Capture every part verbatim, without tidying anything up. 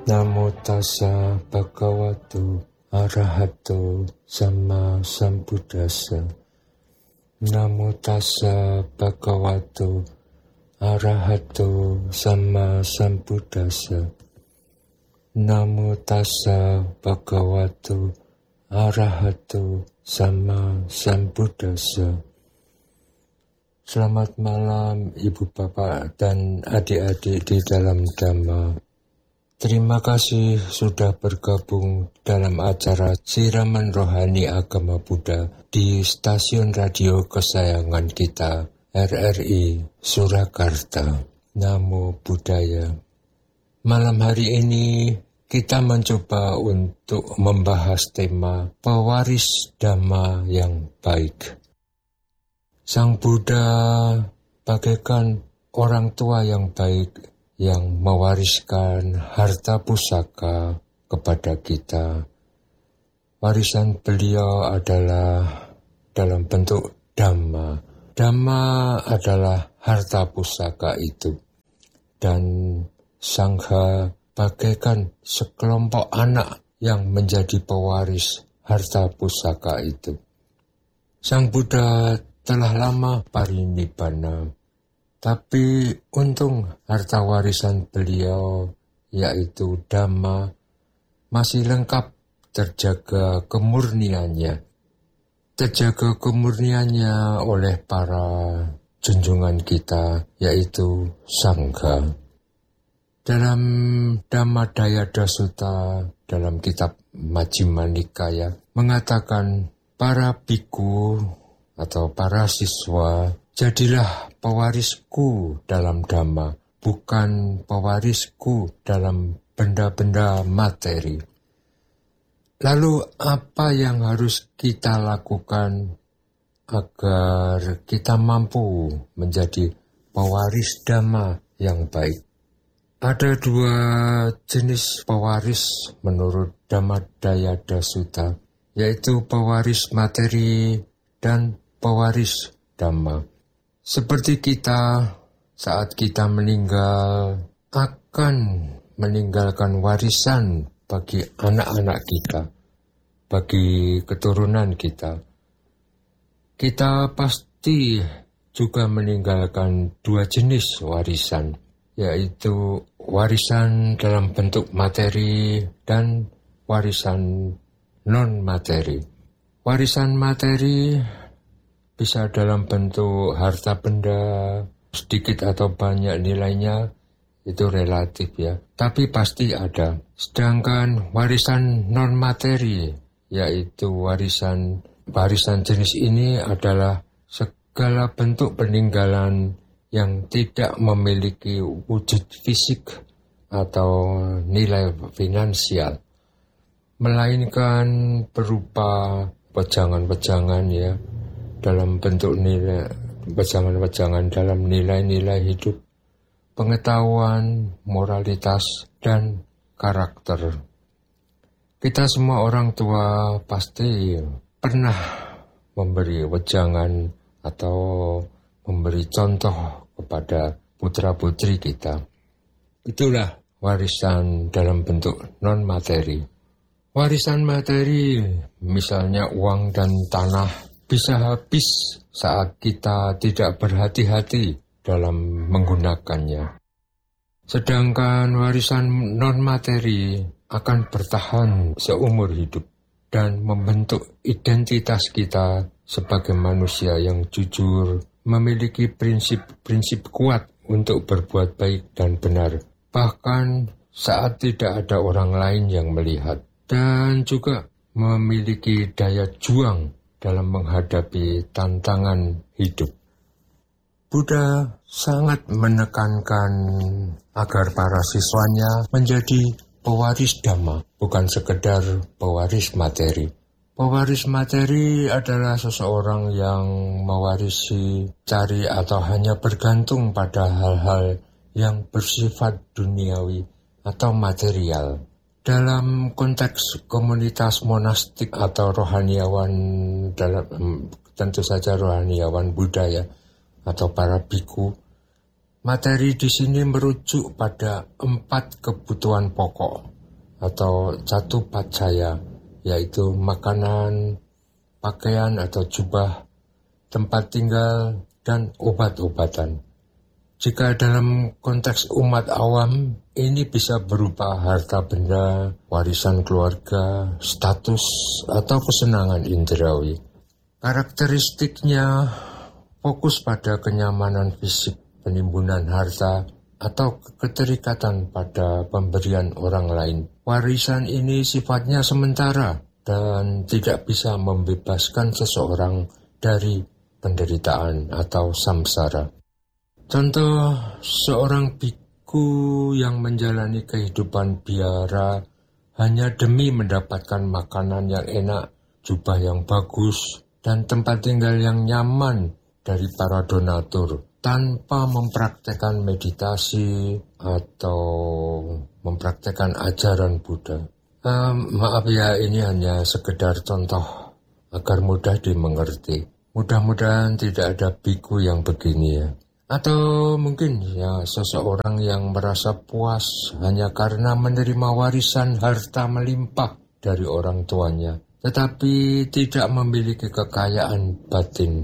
Namo tassa bhagavato arahato sama sambuddhassa. Namo tassa bhagavato arahato sama sambuddhassa. Namo tassa bhagavato arahato sama sambuddhassa. Selamat malam Ibu Bapak dan adik-adik di dalam Dhamma. Terima kasih sudah bergabung dalam acara Siraman Rohani Agama Buddha di stasiun radio kesayangan kita, R R I Surakarta. Namo Buddhaya. Malam hari ini kita mencoba untuk membahas tema pewaris Dhamma yang baik. Sang Buddha bagaikan orang tua yang baik yang mewariskan harta pusaka kepada kita. Warisan beliau adalah dalam bentuk Dhamma. Dhamma adalah harta pusaka itu. Dan Sangha bagaikan sekelompok anak yang menjadi pewaris harta pusaka itu. Sang Buddha telah lama parinibbana. Tapi untung harta warisan beliau, yaitu Dhamma, masih lengkap terjaga kemurniannya. Terjaga kemurniannya oleh para junjungan kita, yaitu Sangha. Dalam Dhammadayada Sutta, dalam kitab Majjhima Nikaya, mengatakan para bhikkhu atau para siswa, jadilah pewarisku dalam Dhamma, bukan pewarisku dalam benda-benda materi. Lalu apa yang harus kita lakukan agar kita mampu menjadi pewaris Dhamma yang baik? Ada dua jenis pewaris menurut Dhammadayada Sutta, yaitu pewaris materi dan pewaris Dhamma. Seperti kita, saat kita meninggal, akan meninggalkan warisan bagi anak-anak kita, bagi keturunan kita. Kita pasti juga meninggalkan dua jenis warisan, yaitu warisan dalam bentuk materi dan warisan non-materi. Warisan materi bisa dalam bentuk harta benda, sedikit atau banyak nilainya, itu relatif ya. Tapi pasti ada. Sedangkan warisan non-materi, yaitu warisan warisan jenis ini adalah segala bentuk peninggalan yang tidak memiliki wujud fisik atau nilai finansial, melainkan berupa wejangan-wejangan ya, dalam bentuk nilai, wejangan-wejangan dalam nilai-nilai hidup, pengetahuan, moralitas, dan karakter. Kita semua orang tua pasti pernah memberi wejangan atau memberi contoh kepada putra-putri kita. Itulah warisan dalam bentuk non-materi. Warisan materi, misalnya uang dan tanah, bisa habis saat kita tidak berhati-hati dalam menggunakannya. Sedangkan warisan non-materi akan bertahan seumur hidup dan membentuk identitas kita sebagai manusia yang jujur, memiliki prinsip-prinsip kuat untuk berbuat baik dan benar, bahkan saat tidak ada orang lain yang melihat, dan juga memiliki daya juang dalam menghadapi tantangan hidup. Buddha sangat menekankan agar para siswanya menjadi pewaris Dhamma, bukan sekedar pewaris materi. Pewaris materi adalah seseorang yang mewarisi, cari atau hanya bergantung pada hal-hal yang bersifat duniawi atau material. Dalam konteks komunitas monastik atau rohaniawan, dalam tentu saja rohaniawan Buddha ya, atau para bhikkhu, materi di sini merujuk pada empat kebutuhan pokok, atau catupacaya, yaitu makanan, pakaian atau jubah, tempat tinggal, dan obat-obatan. Jika dalam konteks umat awam, ini bisa berupa harta benda, warisan keluarga, status, atau kesenangan indrawi. Karakteristiknya fokus pada kenyamanan fisik, penimbunan harta, atau keterikatan pada pemberian orang lain. Warisan ini sifatnya sementara dan tidak bisa membebaskan seseorang dari penderitaan atau samsara. Contoh, seorang biku yang menjalani kehidupan biara hanya demi mendapatkan makanan yang enak, jubah yang bagus, dan tempat tinggal yang nyaman dari para donatur, tanpa mempraktekkan meditasi atau mempraktekkan ajaran Buddha. Um, maaf ya, ini hanya sekedar contoh agar mudah dimengerti. Mudah-mudahan tidak ada biku yang begini ya. Atau mungkin ya seseorang yang merasa puas hanya karena menerima warisan harta melimpah dari orang tuanya, tetapi tidak memiliki kekayaan batin,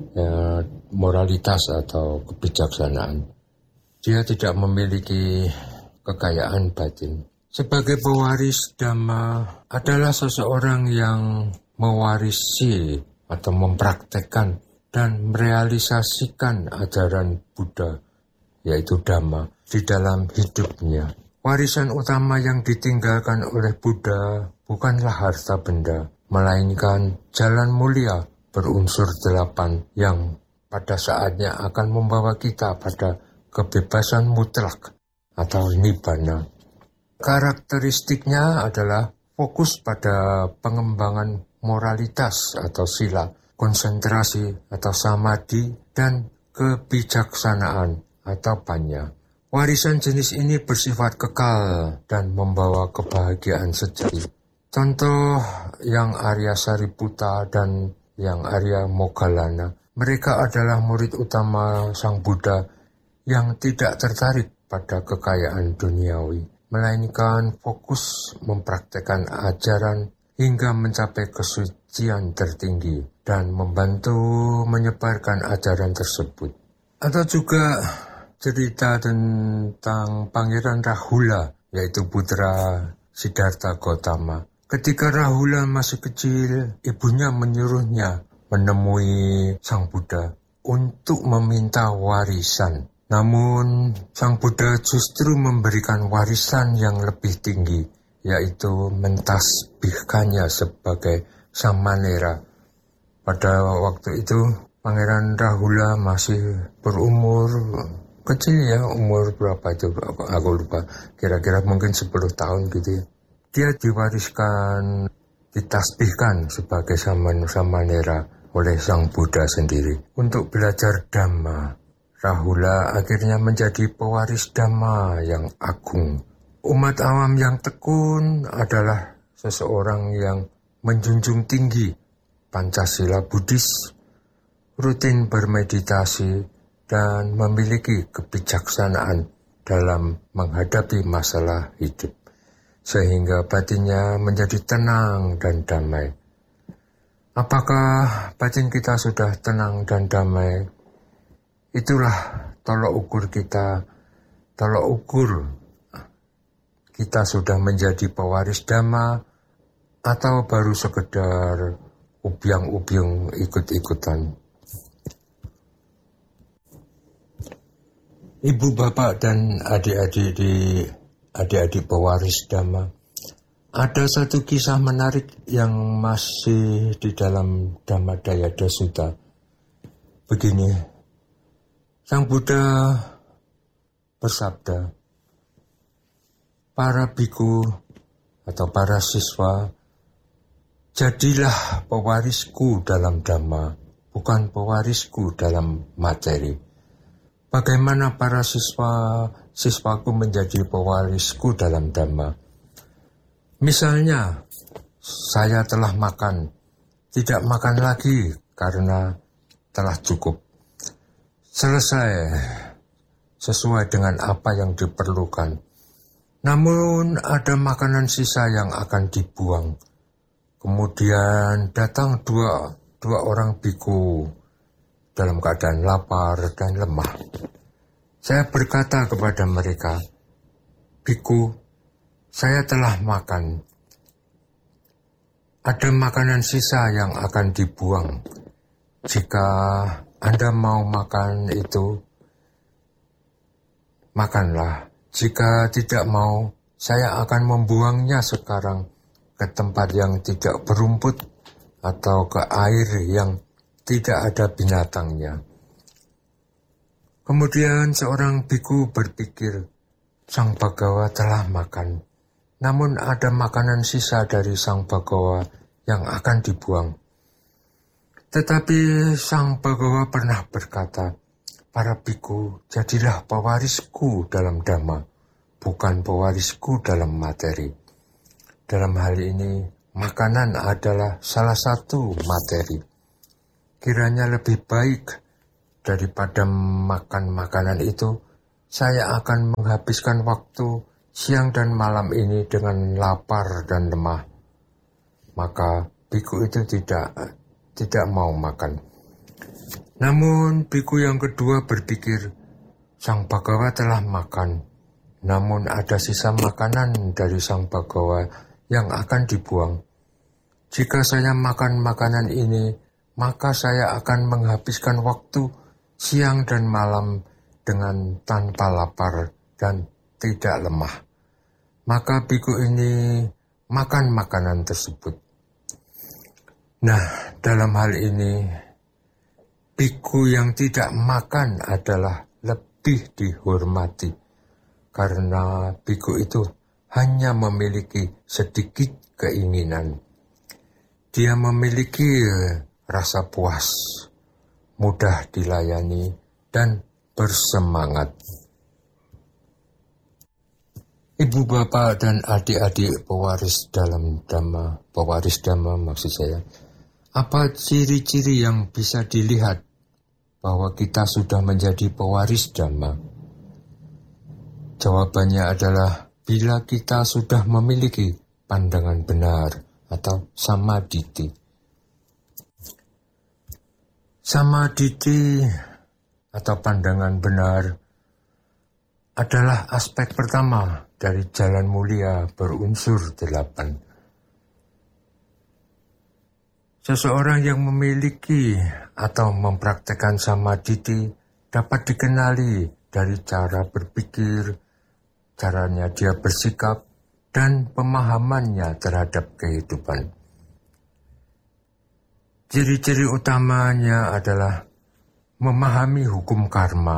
ya, moralitas atau kebijaksanaan. Dia tidak memiliki kekayaan batin. Sebagai pewaris Dhamma adalah seseorang yang mewarisi atau mempraktekkan dan merealisasikan ajaran Buddha, yaitu Dhamma, di dalam hidupnya. Warisan utama yang ditinggalkan oleh Buddha bukanlah harta benda, melainkan jalan mulia berunsur delapan yang pada saatnya akan membawa kita pada kebebasan mutlak atau nibbana. Karakteristiknya adalah fokus pada pengembangan moralitas atau sila, konsentrasi atau samadhi, dan kebijaksanaan atau panya. Warisan jenis ini bersifat kekal dan membawa kebahagiaan sejati. Contoh yang Arya Sariputta dan yang Arya Moggallana, mereka adalah murid utama Sang Buddha yang tidak tertarik pada kekayaan duniawi, melainkan fokus mempraktekkan ajaran hingga mencapai kesucian tertinggi dan membantu menyebarkan ajaran tersebut. Atau juga cerita tentang Pangeran Rahula, yaitu putra Siddhartha Gautama. Ketika Rahula masih kecil, ibunya menyuruhnya menemui Sang Buddha untuk meminta warisan. Namun, Sang Buddha justru memberikan warisan yang lebih tinggi, yaitu mentasbihkannya sebagai samanera. Pada waktu itu, Pangeran Rahula masih berumur kecil ya, umur berapa itu, aku lupa, kira-kira mungkin sepuluh tahun gitu ya. Dia diwariskan, ditasbihkan sebagai samanera oleh Sang Buddha sendiri untuk belajar Dhamma. Rahula akhirnya menjadi pewaris Dhamma yang agung. Umat awam yang tekun adalah seseorang yang menjunjung tinggi Pancasila Buddhis, rutin bermeditasi, dan memiliki kebijaksanaan dalam menghadapi masalah hidup, sehingga batinnya menjadi tenang dan damai. Apakah batin kita sudah tenang dan damai? Itulah tolok ukur kita, tolok ukur kita sudah menjadi pewaris Dhamma atau baru sekedar ubyang-ubyung ikut-ikutan. Ibu, bapak, dan adik-adik di adik-adik pewaris Dhamma, ada satu kisah menarik yang masih di dalam Dhammadayada Sutta. Begini, Sang Buddha bersabda, para biku atau para siswa, jadilah pewarisku dalam Dhamma, bukan pewarisku dalam materi. Bagaimana para siswa, siswaku menjadi pewarisku dalam Dhamma? Misalnya, saya telah makan, tidak makan lagi karena telah cukup. Selesai sesuai dengan apa yang diperlukan. Namun ada makanan sisa yang akan dibuang. Kemudian datang dua, dua orang biku dalam keadaan lapar dan lemah. Saya berkata kepada mereka, "Biku, saya telah makan. Ada makanan sisa yang akan dibuang. Jika Anda mau makan itu, makanlah. Jika tidak mau, saya akan membuangnya sekarang ke tempat yang tidak berumput atau ke air yang tidak ada binatangnya." Kemudian seorang biku berpikir, Sang Bagawa telah makan, namun ada makanan sisa dari Sang Bagawa yang akan dibuang. Tetapi Sang Bagawa pernah berkata, "Para biku, jadilah pewarisku dalam dhamma, bukan pewarisku dalam materi." Dalam hal ini, makanan adalah salah satu materi. Kiranya lebih baik daripada makan makanan itu, saya akan menghabiskan waktu siang dan malam ini dengan lapar dan lemah. Maka biku itu tidak tidak mau makan. Namun biku yang kedua berpikir, Sang Bagawa telah makan, namun ada sisa makanan dari Sang Bagawa yang akan dibuang. Jika saya makan makanan ini, maka saya akan menghabiskan waktu siang dan malam dengan tanpa lapar dan tidak lemah. Maka biku ini makan makanan tersebut. Nah, dalam hal ini, biku yang tidak makan adalah lebih dihormati, karena biku itu hanya memiliki sedikit keinginan. Dia memiliki rasa puas, mudah dilayani, dan bersemangat. Ibu bapak dan adik-adik pewaris dalam dhamma, pewaris dhamma maksud saya, apa ciri-ciri yang bisa dilihat bahwa kita sudah menjadi pewaris dhamma? Jawabannya adalah bila kita sudah memiliki pandangan benar atau samaditi. Samaditi atau pandangan benar adalah aspek pertama dari jalan mulia berunsur delapan. Seseorang yang memiliki atau mempraktekkan samaditi dapat dikenali dari cara berpikir, caranya dia bersikap, dan pemahamannya terhadap kehidupan. Ciri-ciri utamanya adalah memahami hukum karma,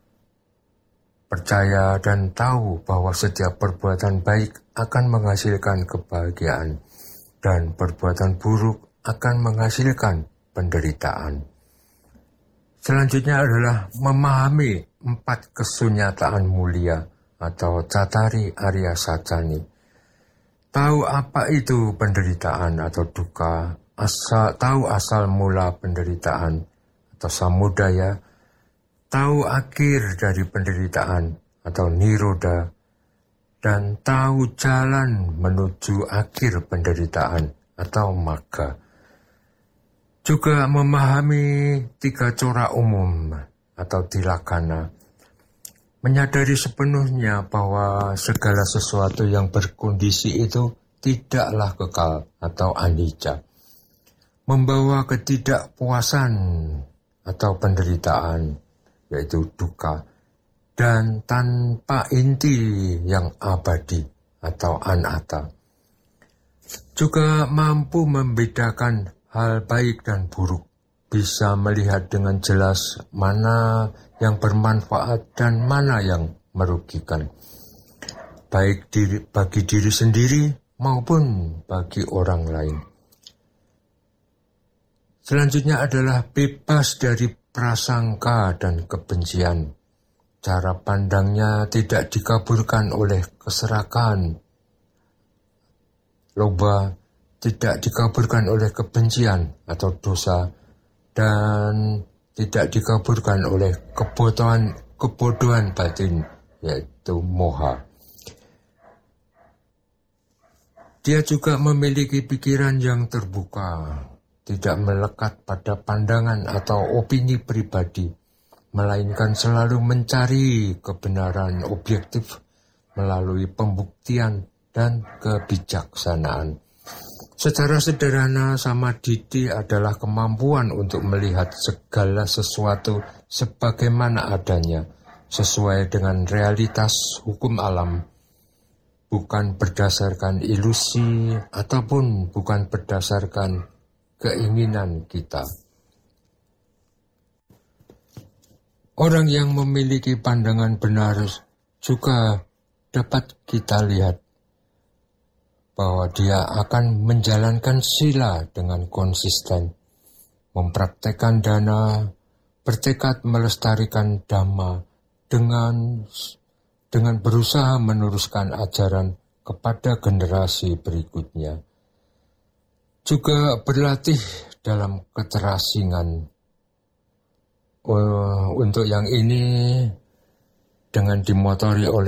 percaya dan tahu bahwa setiap perbuatan baik akan menghasilkan kebahagiaan, dan perbuatan buruk akan menghasilkan penderitaan. Selanjutnya adalah memahami empat kesunyataan mulia atau Cattari Arya Sacani. Tahu apa itu penderitaan atau duka, asal, tahu asal mula penderitaan atau samudaya, tahu akhir dari penderitaan atau niroda, dan tahu jalan menuju akhir penderitaan atau magga. Juga memahami tiga corak umum atau tilakana, menyadari sepenuhnya bahwa segala sesuatu yang berkondisi itu tidaklah kekal atau anicca, membawa ketidakpuasan atau penderitaan, yaitu dukkha, dan tanpa inti yang abadi atau anatta. Juga mampu membedakan hal baik dan buruk, bisa melihat dengan jelas mana yang bermanfaat dan mana yang merugikan, baik diri, bagi diri sendiri maupun bagi orang lain. Selanjutnya adalah bebas dari prasangka dan kebencian. Cara pandangnya tidak dikaburkan oleh keserakahan, loba, tidak dikaburkan oleh kebencian atau dosa, dan tidak dikaburkan oleh kebodohan, kebodohan batin, yaitu moha. Dia juga memiliki pikiran yang terbuka, tidak melekat pada pandangan atau opini pribadi, melainkan selalu mencari kebenaran objektif melalui pembuktian dan kebijaksanaan. Secara sederhana, samadhi adalah kemampuan untuk melihat segala sesuatu sebagaimana adanya, sesuai dengan realitas hukum alam, bukan berdasarkan ilusi ataupun bukan berdasarkan keinginan kita. Orang yang memiliki pandangan benar juga dapat kita lihat bahwa dia akan menjalankan sila dengan konsisten, mempraktekkan dana, bertekad melestarikan dhamma dengan dengan berusaha meneruskan ajaran kepada generasi berikutnya. Juga berlatih dalam keterasingan. Uh, untuk yang ini dengan dimotori oleh